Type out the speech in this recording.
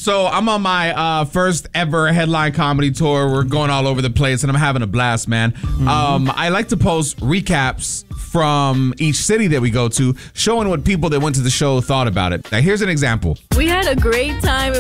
So I'm on my first ever headline comedy tour. We're going all over the place, and I'm having a blast, man. I like to post recaps from each city that we go to, showing what people that went to the show thought about it. Now, here's an example. We had a great time.